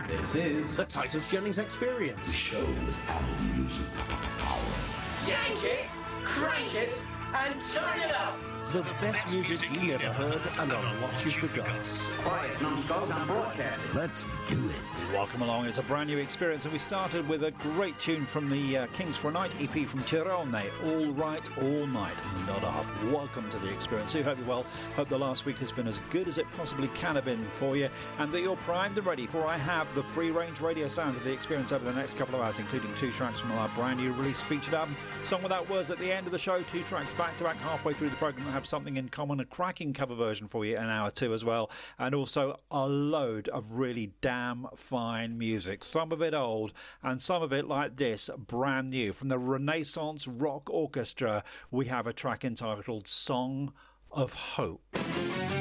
This is the Titus Jennings Experience. The show with Apple Music power. Yank it, crank it, and turn it up. The best music you never heard and on what you forgot. Quiet, numbskulls, I'm broadcasting. Let's do it. Welcome along. It's a brand new experience, and we started with a great tune from the Kings for a Night EP from Tirone. All Right, All Night, Not Off. Welcome to the experience. We hope you're well. Hope the last week has been as good as it possibly can have been for you, and that you're primed and ready for I have the free-range radio sounds of the experience over the next couple of hours, including 2 tracks from our brand new release featured album, Song Without Words at the end of the show, 2 tracks back-to-back halfway through the programme that have something in common, a cracking cover version for you in hour 2 as well, and also a load of really damn fine music, some of it old and some of it like this, brand new. From the Renaissance Rock Orchestra, we have a track entitled Song of Hope.